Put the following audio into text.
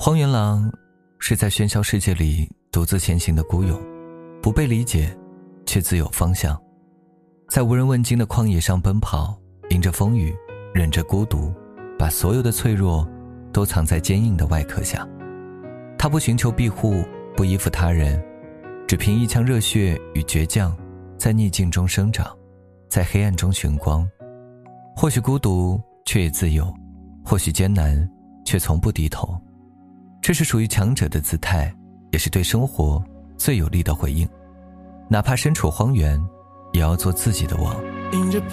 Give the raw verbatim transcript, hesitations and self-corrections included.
荒原狼是在喧嚣世界里独自前行的孤勇，不被理解却自有方向，在无人问津的旷野上奔跑，迎着风雨，忍着孤独，把所有的脆弱都藏在坚硬的外壳下。他不寻求庇护，不依附他人，只凭一腔热血与倔强，在逆境中生长，在黑暗中寻光。或许孤独，却也自由；或许艰难，却从不低头。这是属于强者的姿态，也是对生活最有力的回应。哪怕身处荒原，也要做自己的王。 迎着